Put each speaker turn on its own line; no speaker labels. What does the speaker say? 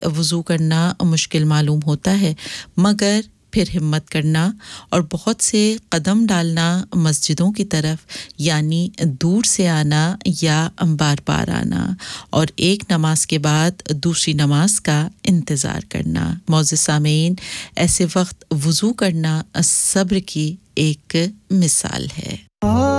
वज़ू करना मुश्किल मालूम होता है, मगर फिर हिम्मत करना और बहुत से कदम डालना मस्जिदों की तरफ, यानी दूर से आना या बार-बार आना, और एक नमाज के बाद दूसरी नमाज का इंतज़ार करना। मौजूद सामीन, ऐसे वक्त वज़ू करना सब्र की एक मिसाल है।